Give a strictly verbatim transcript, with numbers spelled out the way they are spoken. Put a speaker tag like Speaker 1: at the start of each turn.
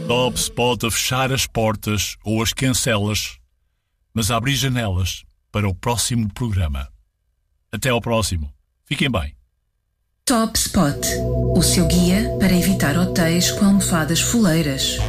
Speaker 1: Top Spot a fechar as portas ou as cancelas, mas a abrir janelas para o próximo programa. Até ao próximo. Fiquem bem.
Speaker 2: Top Spot, o seu guia para evitar hotéis com almofadas fuleiras.